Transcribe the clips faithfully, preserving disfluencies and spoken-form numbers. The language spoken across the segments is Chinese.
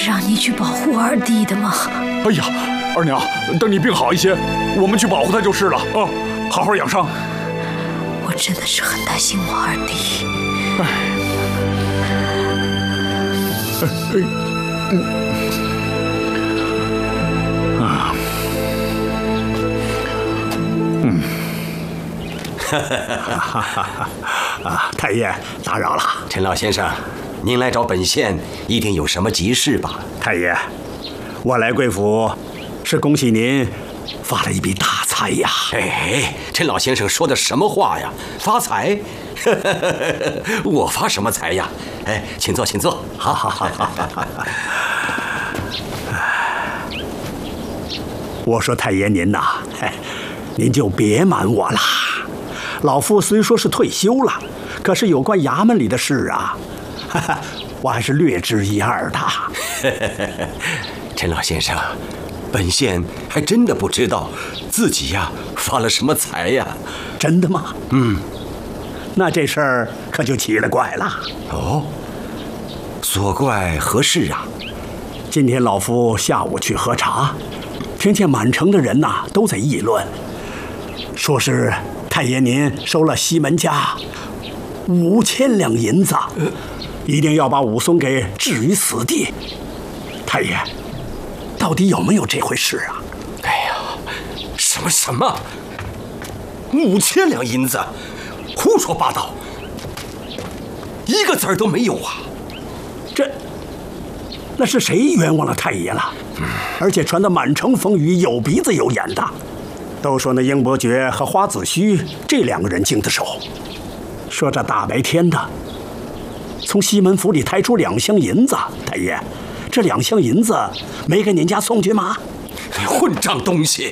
让你去保护二弟的吗？ 哎呀，二娘，等你病好一些，我们去保护他就是了啊！好好养伤。 我真的是很担心我二弟。 哎，哎，嗯，啊，嗯， 哈哈哈哈啊，太爷，打扰了。 陈老先生，您来找本县，一定有什么急事吧？ 太爷，我来贵府是恭喜您发了一笔大财呀！ 哎，陈老先生说的什么话呀？发财？我发什么财呀？哎，请坐，请坐。好好好好好。 我说太爷您呐，您就别瞒我了。老夫虽说是退休了，可是有关衙门里的事啊，我还是略知一二的。 陈老先生，本县还真的不知道自己呀发了什么财呀。 真的吗？嗯。那这事儿可就奇了怪了。 哦，所怪何事啊？ 今天老夫下午去喝茶，听见满城的人呐都在议论，说是太爷您收了西门家五千两银子，一定要把武松给置于死地。太爷，到底有没有这回事啊？ 哎呀，什么什么？五千两银子？胡说八道，一个字儿都没有啊！ 这，那是谁冤枉了太爷了？嗯、而且传得满城风雨，有鼻子有眼的，都说那英伯爵和花子虚这两个人经的手，说这大白天的，从西门府里抬出两箱银子，太爷，这两箱银子没给您家送去吗？ 混账东西！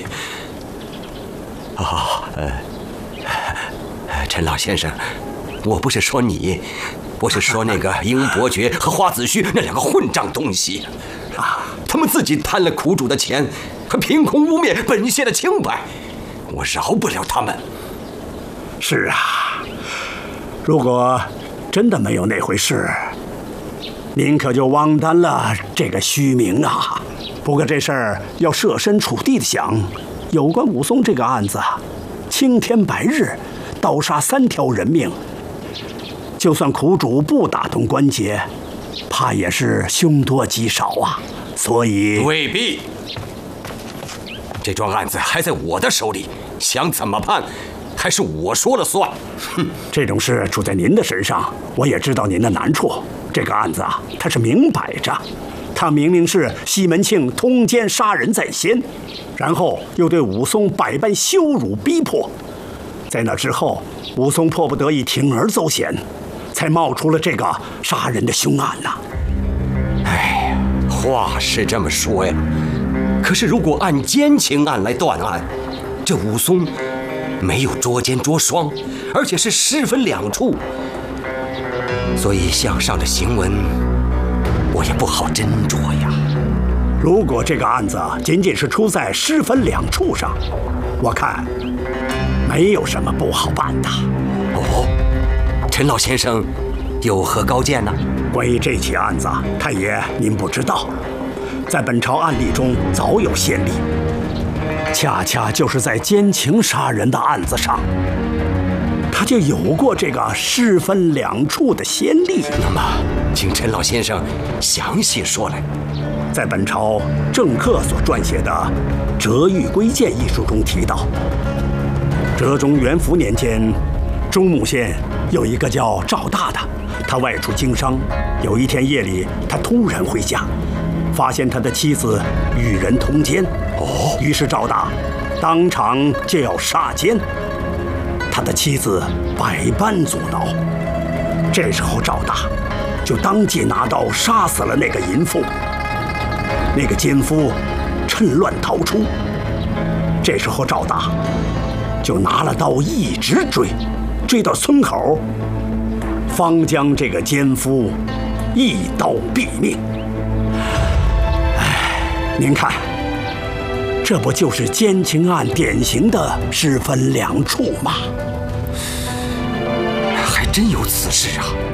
哦，呃。陈老先生，我不是说你，我是说那个英伯爵和花子虚那两个混账东西啊！他们自己贪了苦主的钱，还凭空污蔑本县的清白，我饶不了他们。 是啊，如果真的没有那回事，您可就枉担了这个虚名啊！不过这事儿要设身处地的想，有关武松这个案子，青天白日。刀杀三条人命，就算苦主不打动关节，怕也是凶多吉少啊。所以未必，这桩案子还在我的手里，想怎么判，还是我说了算。 哼，这种事出在您的身上，我也知道您的难处。这个案子啊，它是明摆着，他明明是西门庆通奸杀人在先，然后又对武松百般羞辱逼迫。在那之后，武松迫不得已铤而走险，才冒出了这个杀人的凶案呐。 哎呀，话是这么说呀，可是如果按奸情案来断案，这武松没有捉奸捉双，而且是失分两处，所以向上的行文我也不好斟酌呀。 如果这个案子仅仅是出在失分两处上，我看没有什么不好办的。 哦，陈老先生有何高见呢？ 关于这起案子，太爷您不知道，在本朝案例中早有先例，恰恰就是在奸情杀人的案子上，他就有过这个失分两处的先例。 那么，请陈老先生详细说来。 在本朝政客所撰写的《折狱归鉴》一书中提到，哲宗元符年间，中牟县有一个叫赵大的，他外出经商，有一天夜里，他突然回家，发现他的妻子与人通奸。哦，于是赵大当场就要杀奸，他的妻子百般阻挠。这时候赵大就当即拿刀杀死了那个淫妇。那个奸夫趁乱逃出，这时候赵大就拿了刀一直追，追到村口，方将这个奸夫一刀毙命。哎，您看，这不就是奸情案典型的失分两处吗？ 还真有此事啊！